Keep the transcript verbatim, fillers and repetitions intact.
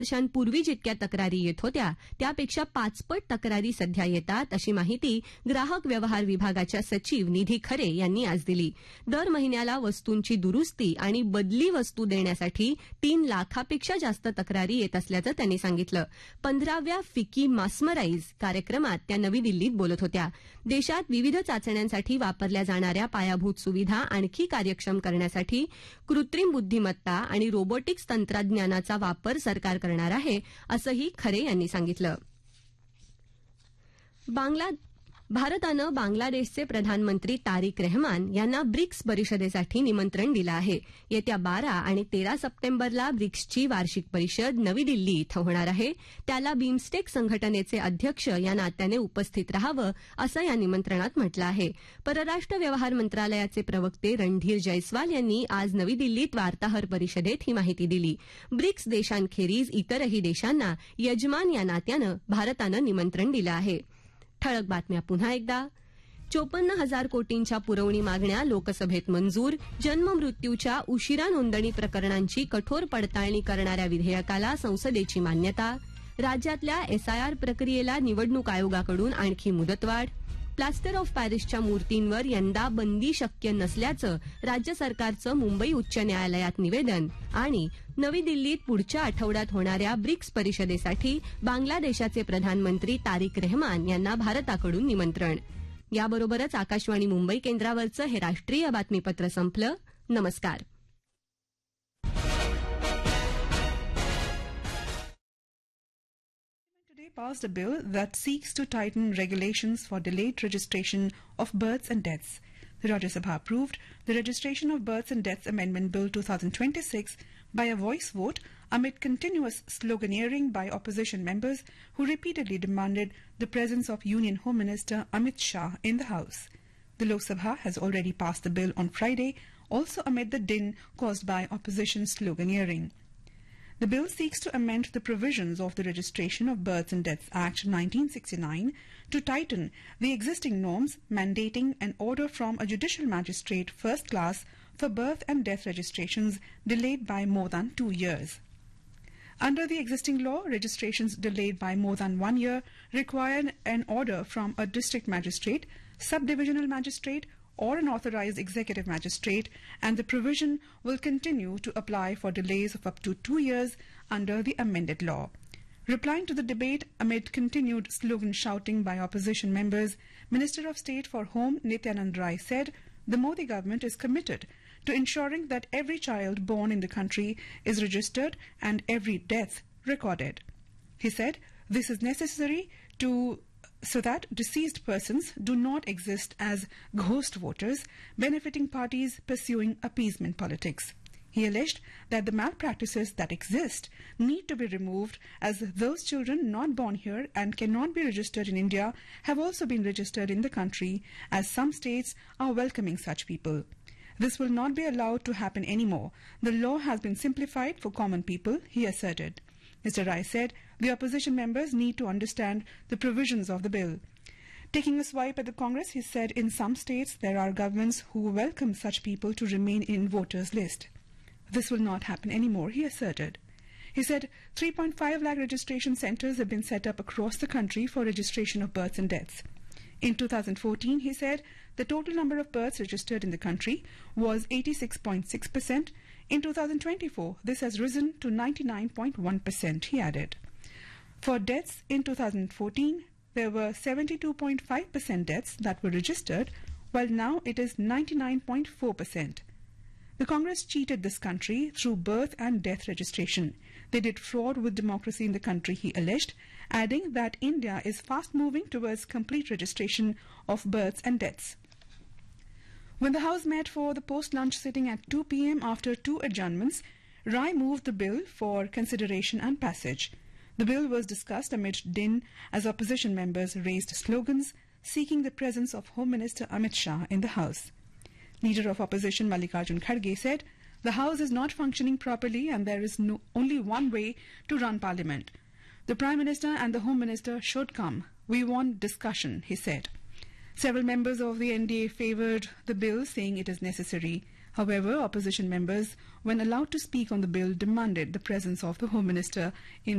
वर्षांपूर्वी जितक्या तक्रारी येत होत्या त्यापेक्षा पाचपट तक्रारी सध्या येतात अशी माहिती ग्राहक व्यवहार विभागाच्या सचिव निधी खरे यांनी आज दिली. दर महिन्याला वस्तूंची दुरुस्ती आणि बदली वस्तू देण्यासाठी तीन लाखापेक्षा जास्त तक्रारी येत असल्याचं त्यांनी सांगितलं. पंधराव्या फिकी मास्मराईज कार्यक्रमात त्या नवी दिल्लीत बोलत होत्या. देशात विविध चाचण्यांसाठी वापरल्या जाणाऱ्या पायाभूत सुविधा आणखी कार्यक्षम करण्यासाठी कृत्रिम बुद्धिमत्ता आणि रोबोटिक्स तंत्रज्ञानाचा वापर सरकार करणार आहे असंही खरे यांनी सांगितलं. बांगला भारतानं बांगलादेशचे प्रधानमंत्री तारिक रेहमान यांना ब्रिक्स परिषदेसाठी निमंत्रण दिलं आहे. येत्या बारा आणि तेरा सप्टेंबरला ब्रिक्सची वार्षिक परिषद नवी दिल्ली इथं होणार आहे. त्याला बिमस्टेक संघटनेचे अध्यक्ष या नात्याने उपस्थित राहावं असं या निमंत्रणात म्हटलं आहे. परराष्ट्र व्यवहार मंत्रालयाचे प्रवक्ते रणधीर जयस्वाल यांनी आज नवी दिल्लीत वार्ताहर परिषदेत ही माहिती दिली. ब्रिक्स देशांखेरीज इतरही देशांना यजमान या नात्यानं भारतानं निमंत्रण दिलं आहे. ठळक बातम्या पुन्हा एकदा. चोपन्न हजार कोटींच्या पुरवणी मागण्या लोकसभेत मंजूर. जन्ममृत्यूच्या उशिरा नोंदणी प्रकरणांची कठोर पडताळणी करणाऱ्या विधेयकाला संसदेची मान्यता. राज्यातल्या एसआयआर प्रक्रियेला निवडणूक आयोगाकडून आणखी मुदतवाढ. प्लास्टर ऑफ पॅरिसच्या मूर्तींवर यंदा बंदी शक्य नसल्याचं राज्य सरकारचं मुंबई उच्च न्यायालयात निवेदन. आणि नवी दिल्लीत पुढच्या आठवड्यात होणाऱ्या ब्रिक्स परिषदेसाठी बांगलादेशाचे प्रधानमंत्री तारिक रेहमान यांना भारताकडून निमंत्रण. याबरोबरच आकाशवाणी मुंबई केंद्रावरचं हे राष्ट्रीय बातमीपत्र संपलं. नमस्कार. Passed a bill that seeks to tighten regulations for delayed registration of births and deaths. The Rajya Sabha approved the Registration of Births and Deaths Amendment Bill twenty twenty-six by a voice vote amid continuous sloganeering by opposition members who repeatedly demanded the presence of Union Home Minister Amit Shah in the House. The Lok Sabha has already passed the bill on Friday, also amid the din caused by opposition sloganeering. The bill seeks to amend the provisions of the Registration of Births and Deaths Act nineteen sixty-nine to tighten the existing norms mandating an order from a judicial magistrate first class for birth and death registrations delayed by more than two years. Under the existing law, registrations delayed by more than one year require an order from a district magistrate, subdivisional magistrate, or an authorized executive magistrate, and the provision will continue to apply for delays of up to two years under the amended law. Replying to the debate amid continued slogan shouting by opposition members, Minister of State for Home Nityanand Rai said the Modi government is committed to ensuring that every child born in the country is registered and every death recorded. He said this is necessary to so that deceased persons do not exist as ghost voters, benefiting parties pursuing appeasement politics. He alleged that the malpractices that exist need to be removed, as those children not born here and cannot be registered in India have also been registered in the country, as some states are welcoming such people. This will not be allowed to happen anymore. The law has been simplified for common people, he asserted. Mister Rai said the opposition members need to understand the provisions of the bill. Taking a swipe at the Congress, he said in some states there are governments who welcome such people to remain in voters' list. This will not happen anymore, he asserted. He said three point five lakh registration centres have been set up across the country for registration of births and deaths. In two thousand fourteen, he said the total number of births registered in the country was eighty-six point six percent. In two thousand twenty-four, this has risen to ninety-nine point one percent, he added. For deaths in two thousand fourteen, there were seventy-two point five percent deaths that were registered, while now it is ninety-nine point four percent. The Congress cheated this country through birth and death registration. They did fraud with democracy in the country, he alleged, adding that India is fast moving towards complete registration of births and deaths. When the House met for the post-lunch sitting at two p m after two adjournments, Rai moved the bill for consideration and passage. The bill was discussed amid din as opposition members raised slogans seeking the presence of Home Minister Amit Shah in the House. Leader of opposition Mallikarjun Kharge said the House is not functioning properly and there is no, only one way to run Parliament. The Prime Minister and the Home Minister should come. We want discussion, he said. Several members of the N D A favoured the bill, saying it is necessary. However, opposition members, when allowed to speak on the bill, demanded the presence of the Home Minister in